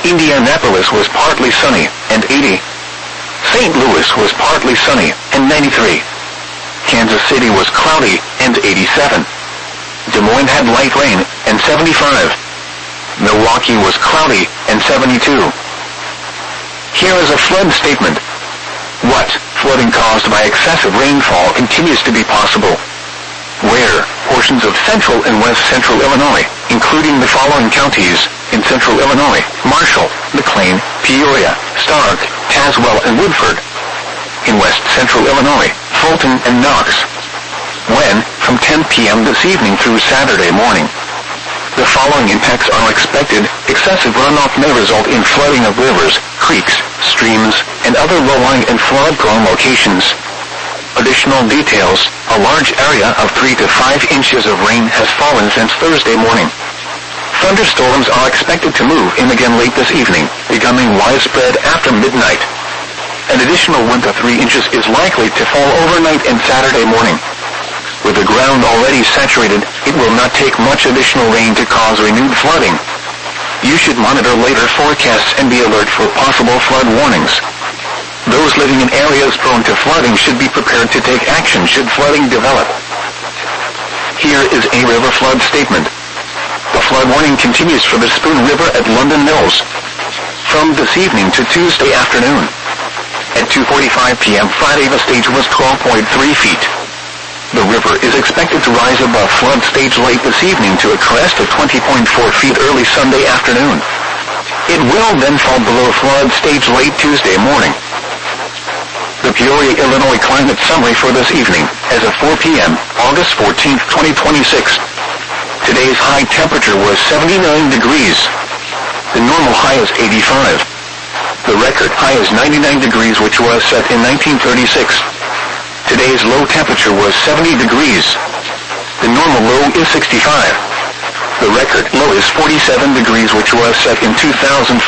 Indianapolis was partly sunny, and 80. St. Louis was partly sunny, and 93. Kansas City was cloudy, and 87. Des Moines had light rain, and 75. Milwaukee was cloudy, and 72. Here is a flood statement. What? Flooding caused by excessive rainfall continues to be possible. Where? Portions of central and west central Illinois, including the following counties, in central Illinois: Marshall, McLean, Peoria, Stark, Tazewell, and Woodford. In west central Illinois, Fulton and Knox. When? From 10 p.m. this evening through Saturday morning. The following impacts are expected. Excessive runoff may result in flooding of rivers, creeks, streams, and other low-lying and flood-prone locations. Additional details: a large area of 3 to 5 inches of rain has fallen since Thursday morning. Thunderstorms are expected to move in again late this evening, becoming widespread after midnight. An additional 1 to 3 inches is likely to fall overnight and Saturday morning. With the ground already saturated, it will not take much additional rain to cause renewed flooding. You should monitor later forecasts and be alert for possible flood warnings. Those living in areas prone to flooding should be prepared to take action should flooding develop. Here is a river flood statement. The flood warning continues for the Spoon River at London Mills from this evening to Tuesday afternoon. At 2:45 p.m. Friday, the stage was 12.3 feet. The river is expected to rise above flood stage late this evening to a crest of 20.4 feet early Sunday afternoon. It will then fall below flood stage late Tuesday morning. The Peoria, Illinois climate summary for this evening, as of 4 p.m., August 14, 2026. Today's high temperature was 79 degrees. The normal high is 85. The record high is 99 degrees, which was set in 1936. Today's low temperature was 70 degrees. The normal low is 65. The record low is 47 degrees, which was set in 2004.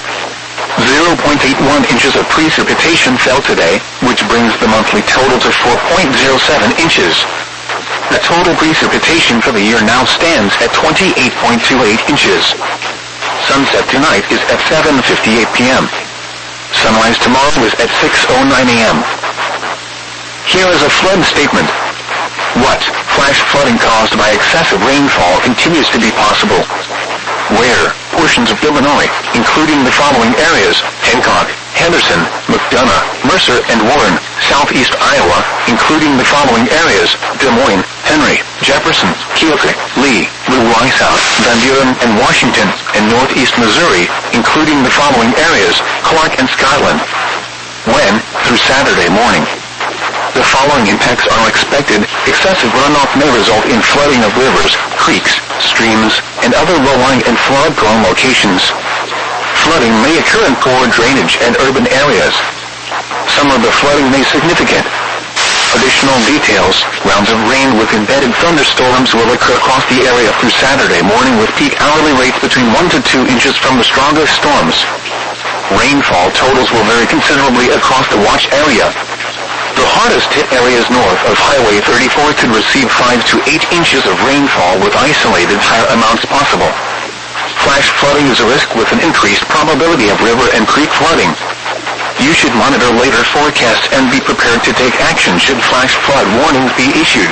0.81 inches of precipitation fell today, which brings the monthly total to 4.07 inches. The total precipitation for the year now stands at 28.28 inches. Sunset tonight is at 7:58 p.m. Sunrise tomorrow is at 6:09 a.m. Here is a flood statement. What? Flash flooding caused by excessive rainfall continues to be possible. Where? Portions of Illinois, including the following areas: Hancock, Henderson, McDonough, Mercer, and Warren. Southeast Iowa, including the following areas: Des Moines, Henry, Jefferson, Keokuk, Lee, Blue South, Van Buren, and Washington. And northeast Missouri, including the following areas: Clark and Scotland. When? Through Saturday morning. The following impacts are expected. Excessive runoff may result in flooding of rivers, creeks, streams, and other low-lying and flood-prone locations. Flooding may occur in poor drainage and urban areas. Some of the flooding may be significant. Additional details: rounds of rain with embedded thunderstorms will occur across the area through Saturday morning, with peak hourly rates between 1 to 2 inches from the strongest storms. Rainfall totals will vary considerably across the watch area. The hardest hit areas north of Highway 34 could receive 5 to 8 inches of rainfall, with isolated higher amounts possible. Flash flooding is a risk with an increased probability of river and creek flooding. You should monitor later forecasts and be prepared to take action should flash flood warnings be issued.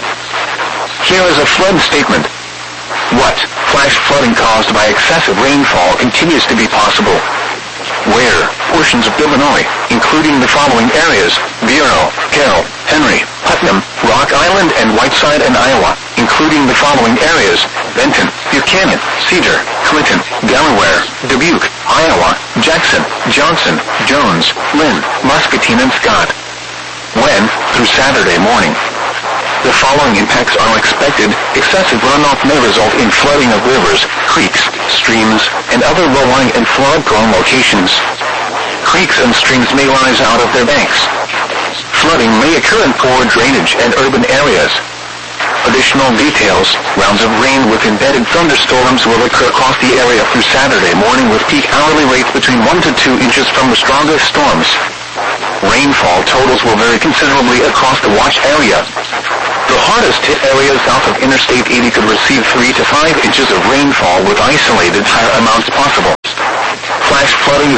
Here is a flood statement. What? Flash flooding caused by excessive rainfall continues to be possible. Where? Portions of Illinois, including the following areas: Bureau, Carroll, Henry, Putnam, Rock Island, and Whiteside, and Iowa, including the following areas: Benton, Buchanan, Cedar, Clinton, Delaware, Dubuque, Iowa, Jackson, Johnson, Jones, Lynn, Muscatine, and Scott. When? Through Saturday morning. The following impacts are expected. Excessive runoff may result in flooding of rivers, creeks, streams, and other low-lying and flood-prone locations. Creeks and streams may rise out of their banks. Flooding may occur in poor drainage and urban areas. Additional details: rounds of rain with embedded thunderstorms will occur across the area through Saturday morning, with peak hourly rates between 1 to 2 inches from the strongest storms. Rainfall totals will vary considerably across the watch area. The hardest hit areas south of Interstate 80 could receive 3 to 5 inches of rainfall, with isolated higher amounts possible.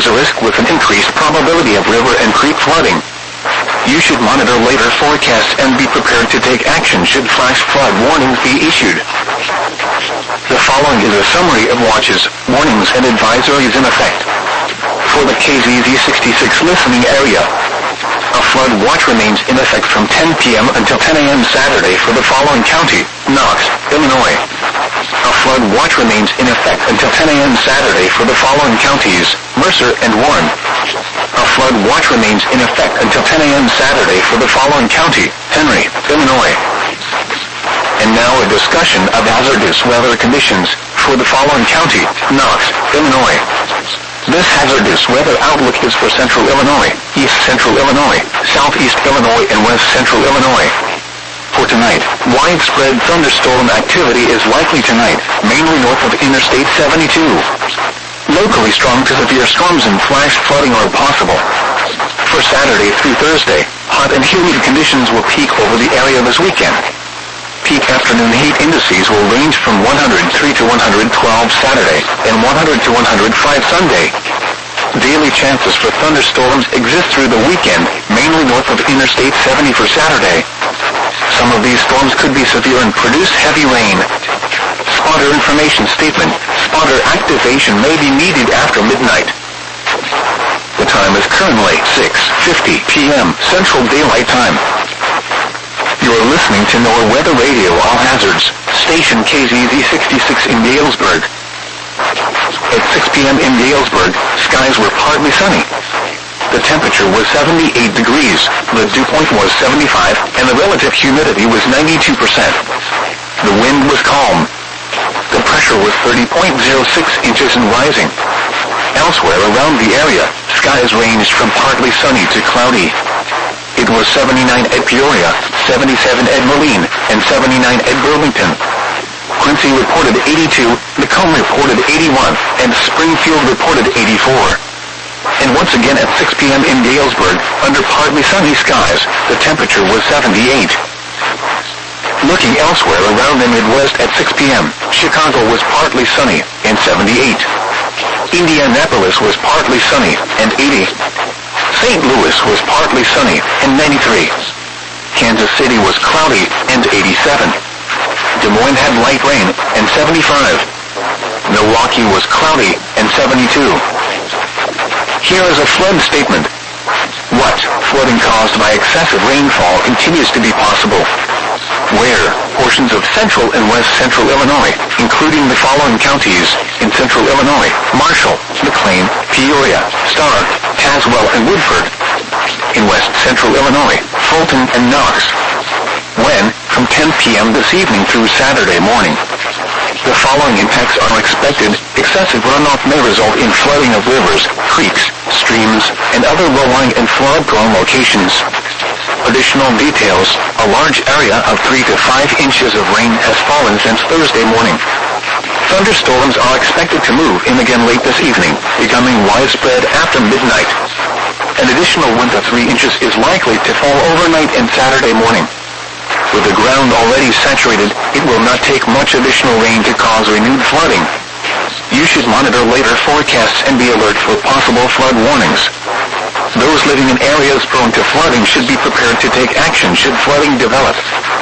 a risk with an increased probability of river and creek flooding. You should monitor later forecasts and be prepared to take action should flash flood warnings be issued. The following is a summary of watches, warnings, and advisories in effect. For the KZZ66 listening area, a flood watch remains in effect from 10 p.m. until 10 a.m. Saturday for the following county: Knox, Illinois. A flood watch remains in effect until 10 a.m. Saturday for the following counties: Mercer and Warren. A flood watch remains in effect until 10 a.m. Saturday for the following county: Henry, Illinois. And now a discussion of hazardous weather conditions for the following county: Knox, Illinois. This hazardous weather outlook is for Central Illinois, East Central Illinois, Southeast Illinois, and West Central Illinois. For tonight, widespread thunderstorm activity is likely tonight, mainly north of Interstate 72. Locally strong to severe storms and flash flooding are possible. For Saturday through Thursday, hot and humid conditions will peak over the area this weekend. Peak afternoon heat indices will range from 103 to 112 Saturday and 100 to 105 Sunday. Daily chances for thunderstorms exist through the weekend, mainly north of Interstate 70 for Saturday. Some of these storms could be severe and produce heavy rain. Spotter information statement: spotter activation may be needed after midnight. The time is currently 6:50 p.m. Central Daylight Time. You are listening to NOAA Weather Radio All Hazards, station KZZ66 in Galesburg. At 6 p.m. in Galesburg, skies were partly sunny. The temperature was 78 degrees, the dew point was 75, and the relative humidity was 92%. The wind was calm. The pressure was 30.06 inches and rising. Elsewhere around the area, skies ranged from partly sunny to cloudy. It was 79 at Peoria, 77 at Moline, and 79 at Burlington. Quincy reported 82, Macomb reported 81, and Springfield reported 84. And once again at 6 p.m. in Galesburg, under partly sunny skies, the temperature was 78. Looking elsewhere around the Midwest at 6 p.m., Chicago was partly sunny, and 78. Indianapolis was partly sunny, and 80. St. Louis was partly sunny, and 93. Kansas City was cloudy, and 87. Des Moines had light rain, and 75. Milwaukee was cloudy, and 72. Here is a flood statement. What? Flooding caused by excessive rainfall continues to be possible. Where? Portions of central and west central Illinois, including the following counties: in central Illinois, Marshall, McLean, Peoria, Starr, Tazewell, and Woodford. In west central Illinois, Fulton and Knox. When? From 10 p.m. this evening through Saturday morning. The following impacts are expected. Excessive runoff may result in flooding of rivers, creeks, streams, and other low-lying and flood-prone locations. Additional details: a large area of 3 to 5 inches of rain has fallen since Thursday morning. Thunderstorms are expected to move in again late this evening, becoming widespread after midnight. An additional 1 to 3 inches is likely to fall overnight and Saturday morning. With the ground already saturated, it will not take much additional rain to cause renewed flooding. You should monitor later forecasts and be alert for possible flood warnings. Those living in areas prone to flooding should be prepared to take action should flooding develop.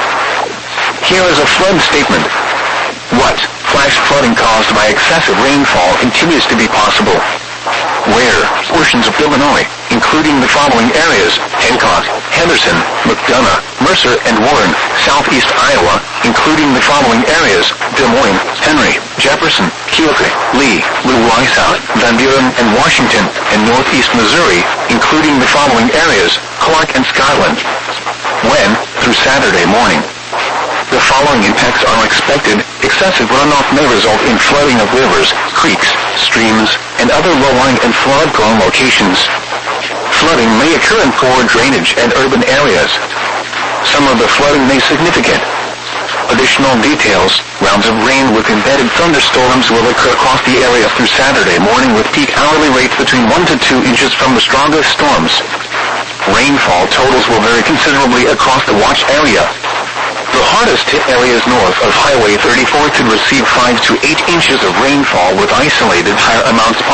Here is a flood statement. What? Flash flooding caused by excessive rainfall continues to be possible. Where? Portions of Illinois, including the following areas: Hancock, Henderson, McDonough, Mercer, and Warren. Southeast Iowa, including the following areas: Des Moines, Henry, Jefferson, Keokuk, Lee, Louisa, Van Buren, and Washington. And Northeast Missouri, including the following areas: Clark and Scotland. When? Through Saturday morning. The following impacts are expected. Excessive runoff may result in flooding of rivers, creeks, streams, and other low-lying and flood-prone locations. Flooding may occur in poor drainage and urban areas. Some of the flooding may be significant. Additional details: rounds of rain with embedded thunderstorms will occur across the area through Saturday morning with peak hourly rates between 1 to 2 inches from the strongest storms. Rainfall totals will vary considerably across the watch area. The hardest hit areas north of Highway 34 could receive 5 to 8 inches of rainfall with isolated higher amounts